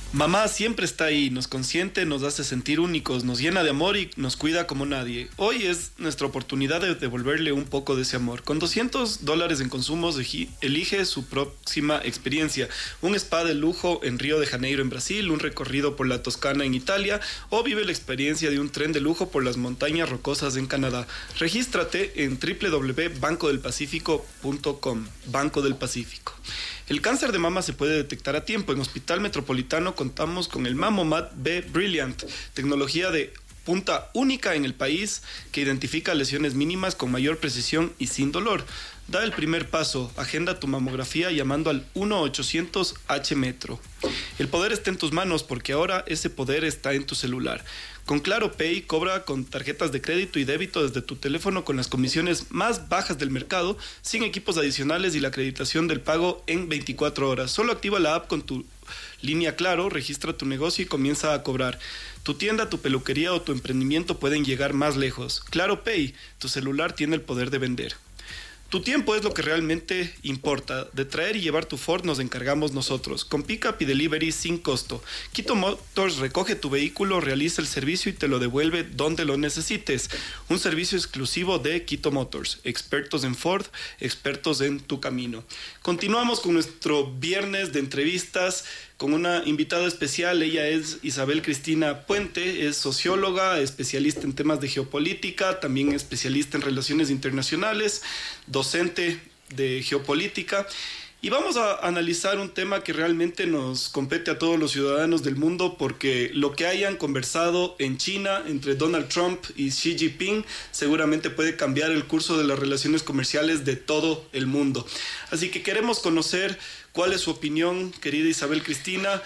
Mamá siempre está ahí, nos consiente, nos hace sentir únicos, nos llena de amor y nos cuida como nadie. Hoy es nuestra oportunidad de devolverle un poco de ese amor. Con $200 en consumos, elige su próxima experiencia. Un spa de lujo en Río de Janeiro, en Brasil, un recorrido por la Toscana, en Italia, o vive la experiencia de un tren de lujo por las montañas rocosas en Canadá. Regístrate en www.bancodelpacifico.com. Banco del Pacífico. El cáncer de mama se puede detectar a tiempo. En Hospital Metropolitano contamos con el Mammomat B Brilliant, tecnología de punta única en el país que identifica lesiones mínimas con mayor precisión y sin dolor. Da el primer paso, agenda tu mamografía llamando al 1-800-H-Metro. El poder está en tus manos porque ahora ese poder está en tu celular. Con Claro Pay cobra con tarjetas de crédito y débito desde tu teléfono con las comisiones más bajas del mercado, sin equipos adicionales y la acreditación del pago en 24 horas. Solo activa la app con tu línea Claro, registra tu negocio y comienza a cobrar. Tu tienda, tu peluquería o tu emprendimiento pueden llegar más lejos. Claro Pay, tu celular tiene el poder de vender. Tu tiempo es lo que realmente importa. De traer y llevar tu Ford nos encargamos nosotros. Con Pickup y Delivery sin costo. Quito Motors recoge tu vehículo, realiza el servicio y te lo devuelve donde lo necesites. Un servicio exclusivo de Quito Motors. Expertos en Ford, expertos en tu camino. Continuamos con nuestro viernes de entrevistas con una invitada especial. Ella es Isabel Cristina Puente, es socióloga, especialista en temas de geopolítica, también especialista en relaciones internacionales, docente de geopolítica. Y vamos a analizar un tema que realmente nos compete a todos los ciudadanos del mundo, porque lo que hayan conversado en China entre Donald Trump y Xi Jinping seguramente puede cambiar el curso de las relaciones comerciales de todo el mundo. Así que queremos conocer cuál es su opinión, querida Isabel Cristina.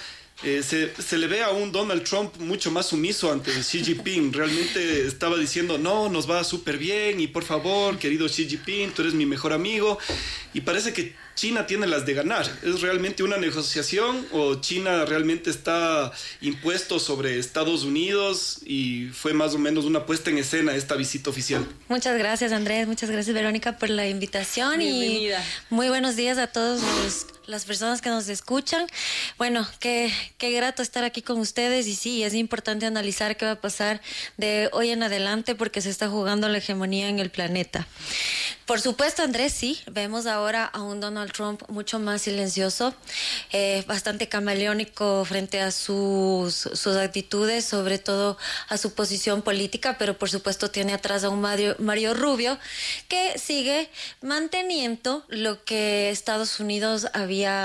Se le ve a un Donald Trump mucho más sumiso ante Xi Jinping. Realmente estaba diciendo, no, nos va súper bien y por favor, querido Xi Jinping, tú eres mi mejor amigo. Y parece que China tiene las de ganar. ¿Es realmente una negociación o China realmente está impuesto sobre Estados Unidos y fue más o menos una puesta en escena esta visita oficial? Muchas gracias, Andrés. Muchas gracias, Verónica, por la invitación. Bienvenida. Y muy buenos días a todos las personas que nos escuchan. Bueno, qué grato estar aquí con ustedes, y sí, es importante analizar qué va a pasar de hoy en adelante porque se está jugando la hegemonía en el planeta. Por supuesto, Andrés, sí, vemos ahora a un Donald Trump mucho más silencioso, bastante camaleónico frente a sus actitudes, sobre todo a su posición política, pero por supuesto tiene atrás a un Mario Rubio que sigue manteniendo lo que Estados Unidos se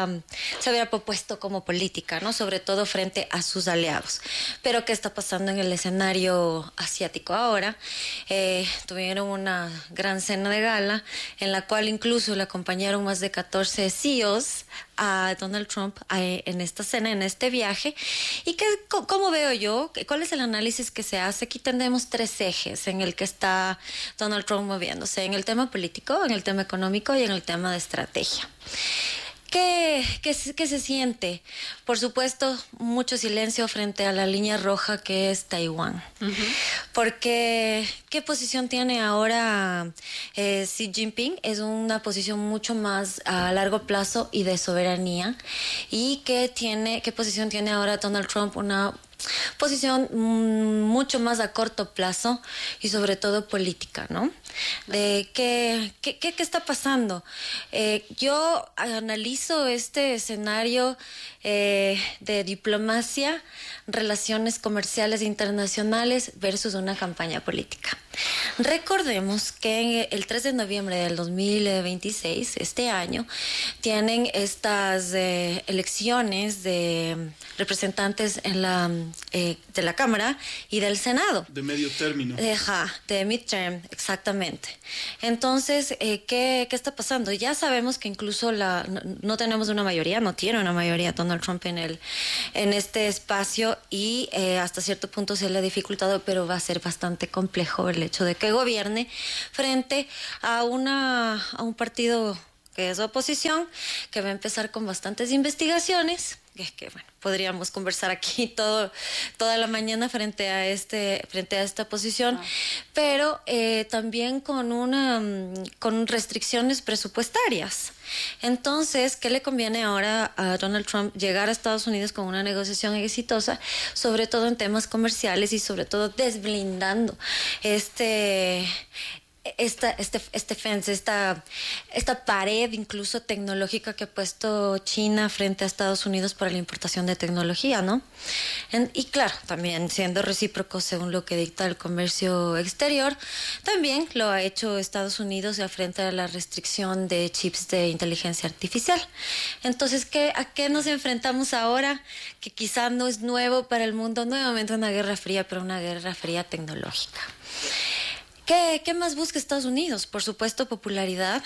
había propuesto como política, ¿no? Sobre todo frente a sus aliados. Pero ¿qué está pasando en el escenario asiático ahora? Tuvieron una gran cena de gala en la cual incluso le acompañaron más de 14 CEOs a Donald Trump en esta cena, en este viaje. ¿Y cómo veo yo? ¿Cuál es el análisis que se hace? Aquí tenemos 3 ejes en el que está Donald Trump moviéndose: en el tema político, en el tema económico y en el tema de estrategia. ¿Qué se siente? Por supuesto, mucho silencio frente a la línea roja que es Taiwán. Uh-huh. Porque, ¿qué posición tiene ahora Xi Jinping? Es una posición mucho más a largo plazo y de soberanía. ¿Y qué posición tiene ahora Donald Trump? Una posición mucho más a corto plazo y sobre todo política, ¿no? De qué está pasando. Yo analizo este escenario de diplomacia, relaciones comerciales internacionales versus una campaña política. Recordemos que el 3 de noviembre del 2026, este año, tienen estas elecciones de representantes de la Cámara y del Senado. De medio término. De midterm, exactamente. Entonces, ¿qué está pasando? Ya sabemos que incluso no tenemos una mayoría, no tiene una mayoría Donald Trump en este espacio, y hasta cierto punto se le ha dificultado, pero va a ser bastante complejo el hecho de que gobierne frente a un partido que es oposición, que va a empezar con bastantes investigaciones, que bueno, podríamos conversar aquí toda la mañana frente a esta posición, pero también con restricciones presupuestarias. Entonces, ¿qué le conviene ahora a Donald Trump? Llegar a Estados Unidos con una negociación exitosa, sobre todo en temas comerciales y sobre todo desblindando esta pared incluso tecnológica que ha puesto China frente a Estados Unidos para la importación de tecnología, ¿no? Y claro, también siendo recíproco según lo que dicta el comercio exterior, también lo ha hecho Estados Unidos frente a la restricción de chips de inteligencia artificial. Entonces, ¿a qué nos enfrentamos ahora? Que quizá no es nuevo para el mundo, nuevamente una guerra fría, pero una guerra fría tecnológica. ¿Qué más busca Estados Unidos? Por supuesto, popularidad.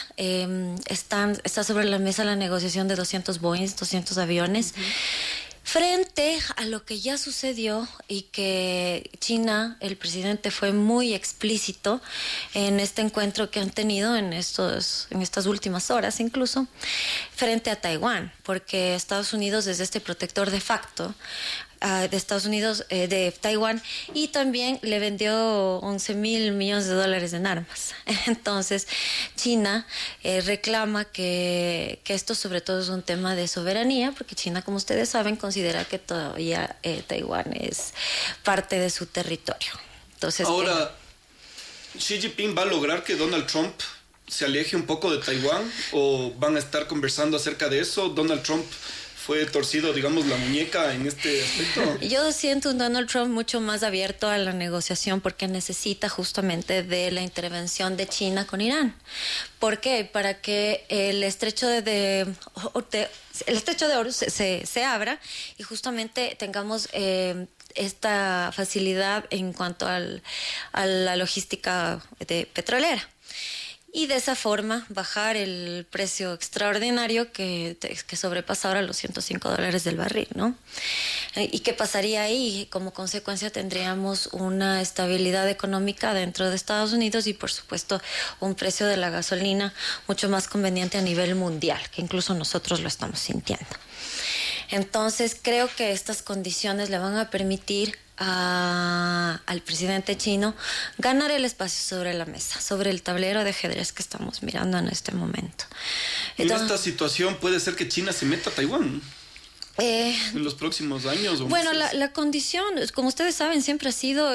Está sobre la mesa la negociación de 200 Boeing, 200 aviones. Uh-huh. Frente a lo que ya sucedió y que China, el presidente fue muy explícito en este encuentro que han tenido en estas últimas horas incluso, frente a Taiwán, porque Estados Unidos es este protector de facto de Estados Unidos, de Taiwán, y también le vendió 11,000 millones de dólares en armas. Entonces, China reclama que esto sobre todo es un tema de soberanía, porque China, como ustedes saben, considera que todavía Taiwán es parte de su territorio. Entonces, ahora, ¿Xi Jinping va a lograr que Donald Trump se aleje un poco de Taiwán o van a estar conversando acerca de eso? ¿Donald Trump fue torcido, digamos, la muñeca en este aspecto? Yo siento un Donald Trump mucho más abierto a la negociación porque necesita justamente de la intervención de China con Irán. ¿Por qué? Para que el estrecho de Hormuz se abra y justamente tengamos esta facilidad en cuanto a la logística petrolera. Y de esa forma bajar el precio extraordinario que sobrepasa ahora los $105 del barril, ¿no? ¿Y qué pasaría ahí? Como consecuencia tendríamos una estabilidad económica dentro de Estados Unidos y por supuesto un precio de la gasolina mucho más conveniente a nivel mundial, que incluso nosotros lo estamos sintiendo. Entonces creo que estas condiciones le van a permitir al presidente chino ganar el espacio sobre la mesa, sobre el tablero de ajedrez que estamos mirando en este momento. Entonces, en esta situación puede ser que China se meta a Taiwán en los próximos años. Bueno, la condición, como ustedes saben, siempre ha sido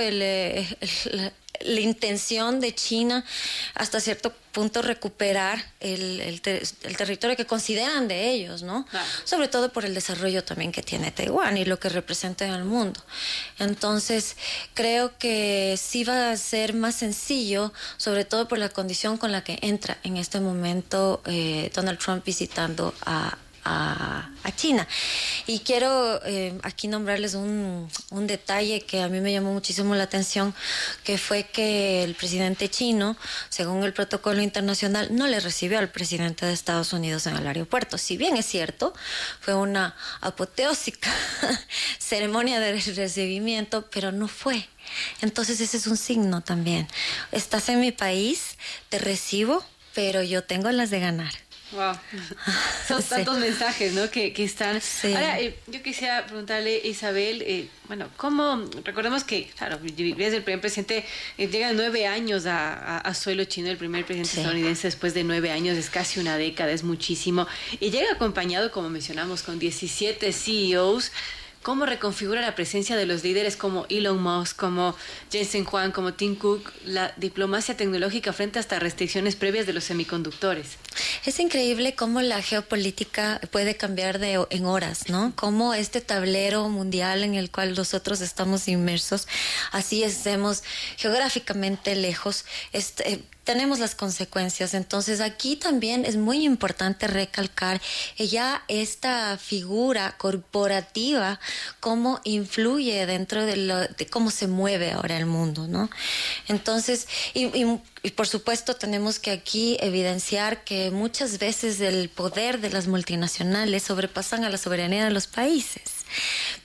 la intención de China hasta cierto punto recuperar el territorio que consideran de ellos, ¿no? Claro. Sobre todo por el desarrollo también que tiene Taiwán y lo que representa en el mundo. Entonces, creo que sí va a ser más sencillo, sobre todo por la condición con la que entra en este momento Donald Trump visitando a China. Y quiero aquí nombrarles un detalle que a mí me llamó muchísimo la atención, que fue que el presidente chino, según el protocolo internacional, no le recibió al presidente de Estados Unidos en el aeropuerto. Si bien es cierto, fue una apoteósica ceremonia de recibimiento, pero no fue. Entonces ese es un signo también. Estás en mi país, te recibo, pero yo tengo las de ganar. Wow, son tantos mensajes, ¿no? que están. Sí. Ahora, yo quisiera preguntarle, Isabel, ¿cómo? Recordemos que, claro, desde el primer presidente llega 9 años a suelo chino, el primer presidente estadounidense después de 9 años, es casi una década, es muchísimo, y llega acompañado, como mencionamos, con 17 CEOs. ¿Cómo reconfigura la presencia de los líderes como Elon Musk, como Jensen Huang, como Tim Cook, la diplomacia tecnológica frente a estas restricciones previas de los semiconductores? Es increíble cómo la geopolítica puede cambiar en horas, ¿no? Cómo este tablero mundial en el cual nosotros estamos inmersos, así estemos geográficamente lejos, tenemos las consecuencias. Entonces aquí también es muy importante recalcar ya esta figura corporativa, cómo influye dentro de cómo se mueve ahora el mundo, ¿no? Entonces, y por supuesto tenemos que aquí evidenciar que muchas veces el poder de las multinacionales sobrepasan a la soberanía de los países.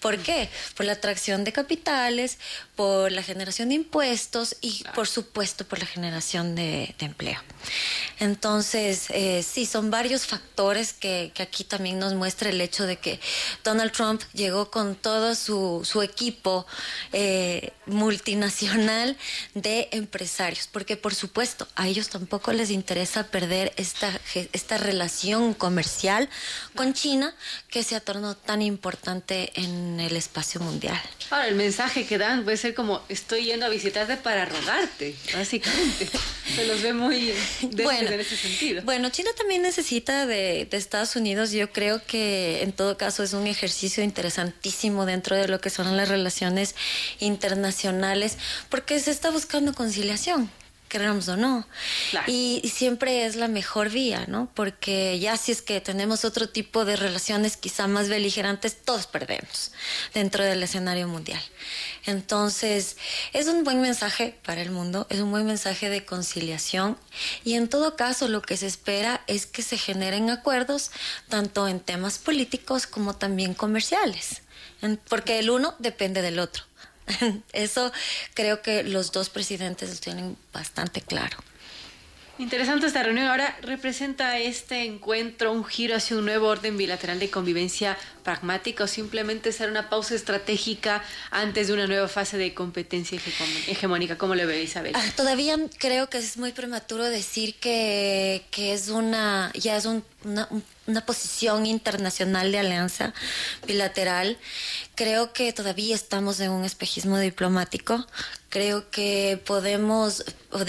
¿Por qué? Por la atracción de capitales, por la generación de impuestos y, por supuesto, por la generación de empleo. Entonces, sí, son varios factores que aquí también nos muestra el hecho de que Donald Trump llegó con todo su equipo multinacional de empresarios, porque por supuesto a ellos tampoco les interesa perder esta relación comercial con China, que se ha tornado tan importante en el espacio mundial. Ahora, el mensaje que dan puede ser como: estoy yendo a visitarte para rogarte, básicamente. Se los ve muy débiles en ese sentido. Bueno, China también necesita de Estados Unidos. Yo creo que en todo caso es un ejercicio interesantísimo dentro de lo que son las relaciones internacionales, porque se está buscando conciliación, queramos o no. Claro. Y siempre es la mejor vía, ¿no? Porque ya si es que tenemos otro tipo de relaciones quizá más beligerantes, todos perdemos dentro del escenario mundial. Entonces, es un buen mensaje para el mundo, es un buen mensaje de conciliación, y en todo caso lo que se espera es que se generen acuerdos tanto en temas políticos como también comerciales, porque el uno depende del otro. Eso creo que los dos presidentes lo tienen bastante claro. Interesante esta reunión. Ahora, ¿representa este encuentro un giro hacia un nuevo orden bilateral de convivencia pragmática o simplemente ser una pausa estratégica antes de una nueva fase de competencia hegemónica? ¿Cómo lo ve, Isabel? Todavía creo que es muy prematuro decir que es una posición internacional de alianza bilateral. Creo que todavía estamos en un espejismo diplomático. Creo que podríamos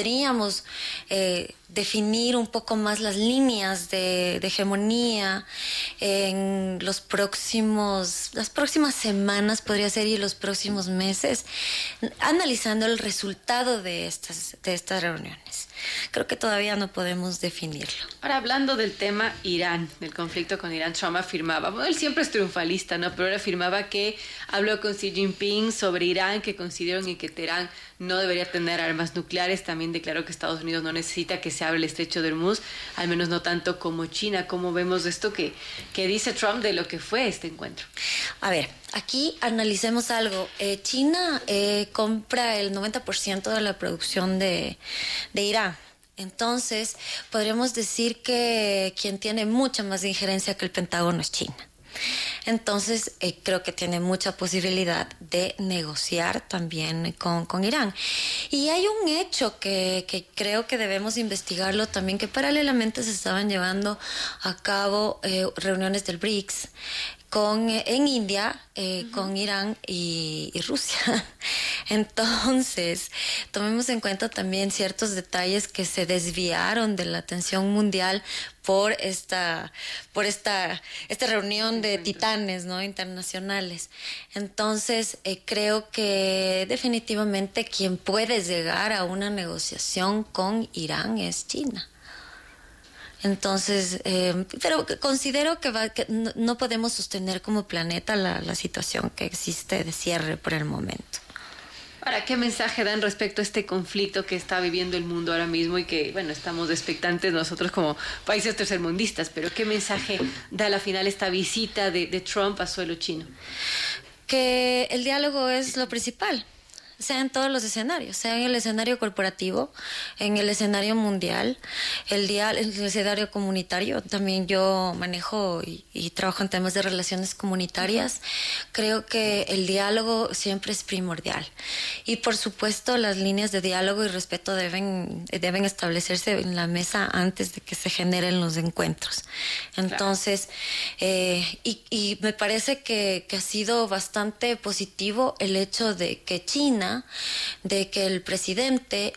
definir un poco más las líneas de hegemonía en las próximas semanas, podría ser, y los próximos meses, analizando el resultado de estas reuniones. Creo que todavía no podemos definirlo. Ahora, hablando del tema Irán, del conflicto con Irán, Trump afirmaba, bueno, él siempre es triunfalista, ¿no? Pero él afirmaba que habló con Xi Jinping sobre Irán, que consideraron que Teherán no debería tener armas nucleares. También declaró que Estados Unidos no necesita que se abra el estrecho de Hormuz, al menos no tanto como China. ¿Cómo vemos esto que dice Trump de lo que fue este encuentro? A ver, aquí analicemos algo. China compra el 90% de la producción de Irán. Entonces, podríamos decir que quien tiene mucha más injerencia que el Pentágono es China. Entonces, creo que tiene mucha posibilidad de negociar también con Irán. Y hay un hecho que creo que debemos investigarlo también, que paralelamente se estaban llevando a cabo reuniones del BRICS en India, con Irán y Rusia. Entonces, tomemos en cuenta también ciertos detalles que se desviaron de la atención mundial por esta reunión de titanes, ¿no?, internacionales. Entonces, creo que definitivamente quien puede llegar a una negociación con Irán es China. Entonces, pero considero que no podemos sostener como planeta la situación que existe de cierre por el momento. Ahora, ¿qué mensaje dan respecto a este conflicto que está viviendo el mundo ahora mismo y que, bueno, estamos expectantes nosotros como países tercermundistas? Pero ¿qué mensaje da a la final esta visita de Trump a suelo chino? Que el diálogo es lo principal, sea en todos los escenarios, sea en el escenario corporativo, en el escenario mundial, el escenario comunitario. También yo manejo y trabajo en temas de relaciones comunitarias. Creo que el diálogo siempre es primordial. Y por supuesto las líneas de diálogo y respeto deben establecerse en la mesa antes de que se generen los encuentros. Entonces, y me parece que ha sido bastante positivo el hecho de que China, de que el presidente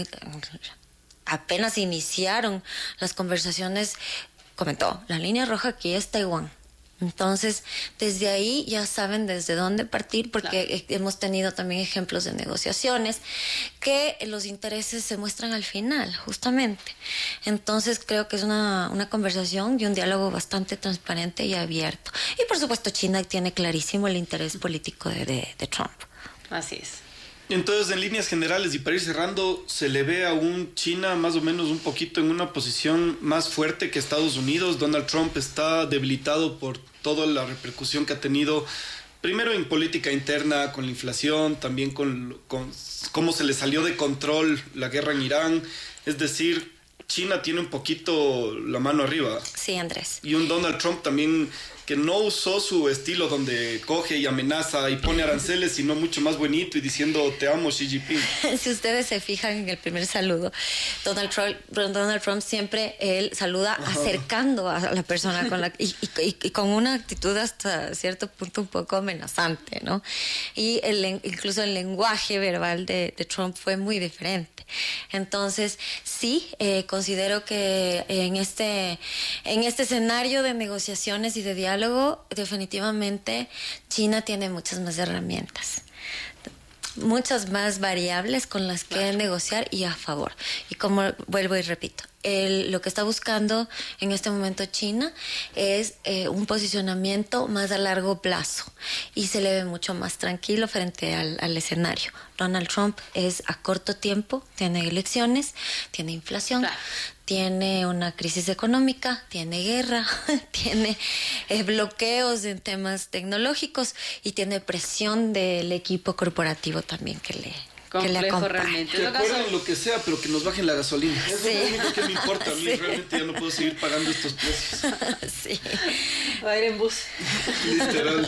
apenas iniciaron las conversaciones, comentó, la línea roja aquí es Taiwán. Entonces, desde ahí ya saben desde dónde partir, porque hemos tenido también ejemplos de negociaciones que los intereses se muestran al final, justamente. Entonces, creo que es una conversación y un diálogo bastante transparente y abierto. Y, por supuesto, China tiene clarísimo el interés político de Trump. Así es. Entonces, en líneas generales, y para ir cerrando, ¿se le ve a un China más o menos un poquito en una posición más fuerte que Estados Unidos? Donald Trump está debilitado por toda la repercusión que ha tenido Primero en política interna, con la inflación, también con cómo se le salió de control la guerra en Irán. Es decir, China tiene un poquito la mano arriba. Sí, Andrés. Y un Donald Trump también que no usó su estilo donde coge y amenaza y pone aranceles, sino mucho más bonito y diciendo te amo, Xi Jinping. Si ustedes se fijan en el primer saludo, Donald Trump siempre él saluda acercando a la persona con la y con una actitud hasta cierto punto un poco amenazante, ¿no? Y incluso el lenguaje verbal de Trump fue muy diferente. Entonces, sí, considero que en este escenario de negociaciones y de diálogo, definitivamente China tiene muchas más herramientas, muchas más variables con las que negociar y a favor. Y como vuelvo y repito, lo que está buscando en este momento China es un posicionamiento más a largo plazo y se le ve mucho más tranquilo frente al escenario. Donald Trump es a corto tiempo, tiene elecciones, tiene inflación, tiene una crisis económica, tiene guerra, tiene bloqueos en temas tecnológicos y tiene presión del equipo corporativo también que le complejo realmente. Que acuerden lo que sea, pero que nos bajen la gasolina. Eso es lo único que me importa a mí. Sí. Realmente ya no puedo seguir pagando estos precios. Sí. Va a ir en bus. Literal.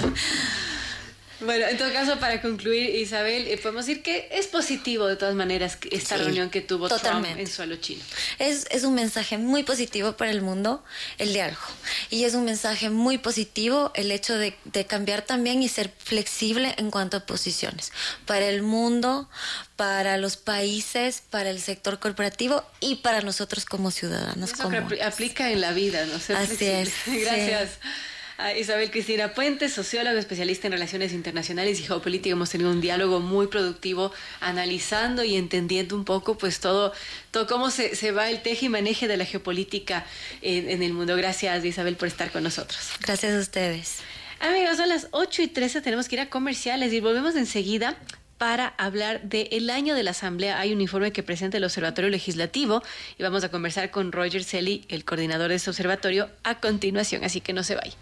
Bueno, en todo caso, para concluir, Isabel, podemos decir que es positivo de todas maneras esta reunión que tuvo Trump en suelo chino. Es un mensaje muy positivo para el mundo, el diálogo. Y es un mensaje muy positivo el hecho de cambiar también y ser flexible en cuanto a posiciones. Para el mundo, para los países, para el sector corporativo y para nosotros como ciudadanos. Eso que aplica en la vida, ¿no? Ser Así flexible. es. Gracias. Sí. A Isabel Cristina Puentes, socióloga especialista en relaciones internacionales y geopolítica. Hemos tenido un diálogo muy productivo analizando y entendiendo un poco pues todo cómo se va el teje y maneje de la geopolítica en el mundo. Gracias, Isabel, por estar con nosotros. Gracias a ustedes. Amigos, son las 8:13, tenemos que ir a comerciales y volvemos enseguida para hablar del año de la Asamblea. Hay un informe que presenta el Observatorio Legislativo y vamos a conversar con Roger Celi, el coordinador de ese observatorio, a continuación, así que no se vaya.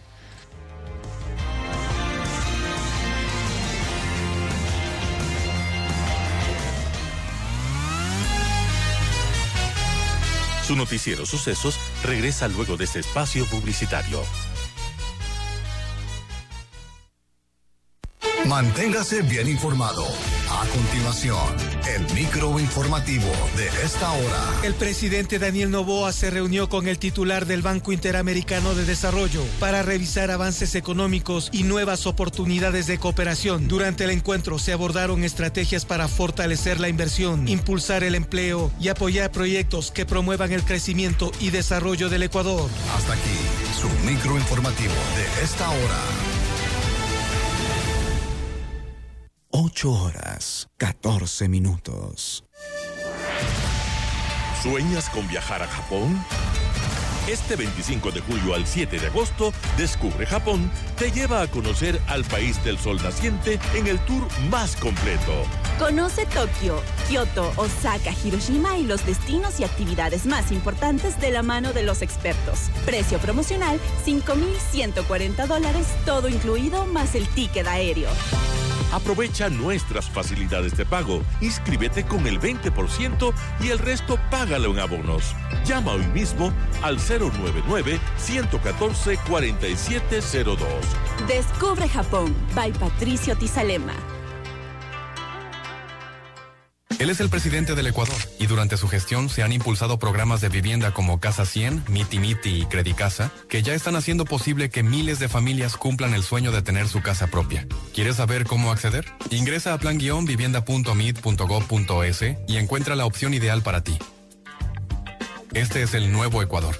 Su noticiero Sucesos regresa luego de este espacio publicitario. Manténgase bien informado. A continuación, el microinformativo de esta hora. El presidente Daniel Noboa se reunió con el titular del Banco Interamericano de Desarrollo para revisar avances económicos y nuevas oportunidades de cooperación. Durante el encuentro se abordaron estrategias para fortalecer la inversión, impulsar el empleo y apoyar proyectos que promuevan el crecimiento y desarrollo del Ecuador. Hasta aquí, su microinformativo de esta hora. 8:14. ¿Sueñas con viajar a Japón? Este 25 de julio al 7 de agosto, Descubre Japón te lleva a conocer al país del sol naciente en el tour más completo. Conoce Tokio, Kioto, Osaka, Hiroshima y los destinos y actividades más importantes de la mano de los expertos. Precio promocional, $5,140, todo incluido más el ticket aéreo. Aprovecha nuestras facilidades de pago. Inscríbete con el 20% y el resto págalo en abonos. Llama hoy mismo al 099-114-4702. Descubre Japón, by Patricio Tizalema. Él es el presidente del Ecuador y durante su gestión se han impulsado programas de vivienda como Casa 100, Miti Miti y Credicasa, que ya están haciendo posible que miles de familias cumplan el sueño de tener su casa propia. ¿Quieres saber cómo acceder? Ingresa a plan-vivienda.mid.gov.es y encuentra la opción ideal para ti. Este es el nuevo Ecuador.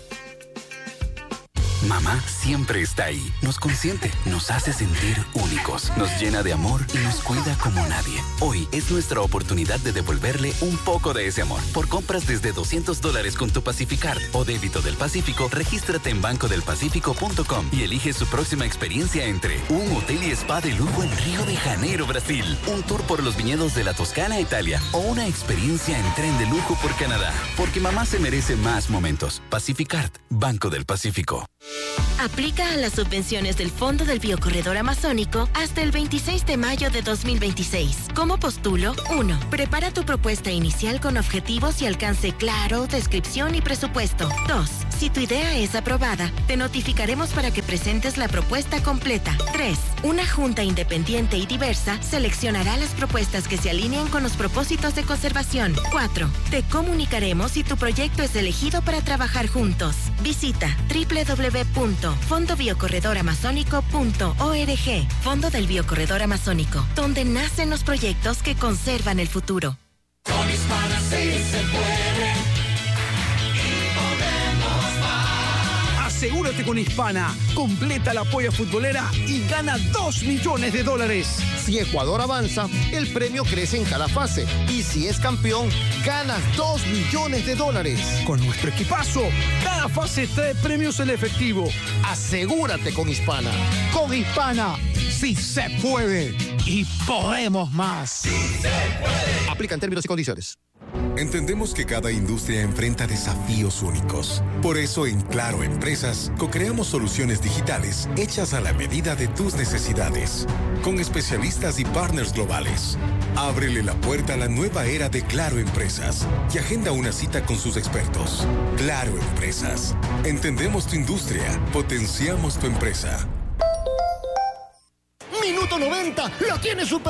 Mamá siempre está ahí, nos consiente, nos hace sentir únicos, nos llena de amor y nos cuida como nadie. Hoy es nuestra oportunidad de devolverle un poco de ese amor. Por compras desde $200 con tu Pacificard o débito del Pacífico, regístrate en bancodelpacifico.com y elige su próxima experiencia entre un hotel y spa de lujo en Río de Janeiro, Brasil, un tour por los viñedos de la Toscana, Italia o una experiencia en tren de lujo por Canadá. Porque mamá se merece más momentos. Pacificard, Banco del Pacífico. Aplica a las subvenciones del Fondo del Biocorredor Amazónico hasta el 26 de mayo de 2026. ¿Cómo postulo? 1. Prepara tu propuesta inicial con objetivos y alcance claro, descripción y presupuesto. 2. Si tu idea es aprobada, te notificaremos para que presentes la propuesta completa. 3. Una junta independiente y diversa seleccionará las propuestas que se alineen con los propósitos de conservación. 4. Te comunicaremos si tu proyecto es elegido para trabajar juntos. Visita www.fondobiocorredoramazónico.org. Fondo del Biocorredor Amazónico, donde nacen los proyectos que conservan el futuro. Con Hispana sí se puede y podemos más. Asegúrate con Hispana, completa la polla futbolera y gana $2 millones. Si Ecuador avanza, el premio crece en cada fase. Y si es campeón, ganas $2 millones. Con nuestro equipazo, cada fase trae premios en efectivo. Asegúrate con Hispana. Con Hispana, sí se puede y podemos más. Sí se puede. Aplican términos y condiciones. Entendemos que cada industria enfrenta desafíos únicos. Por eso en Claro Empresas co-creamos soluciones digitales hechas a la medida de tus necesidades, con especialistas y partners globales. Ábrele la puerta a la nueva era de Claro Empresas y agenda una cita con sus expertos. Claro Empresas. Entendemos tu industria, potenciamos tu empresa. Minuto 90, la tiene super